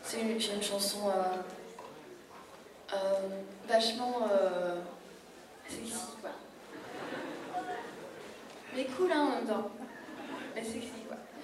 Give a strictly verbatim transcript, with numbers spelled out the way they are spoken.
C'est une, j'ai une chanson euh, euh, vachement euh, sexy, quoi. Mais cool, hein, en même temps. Mais sexy, quoi.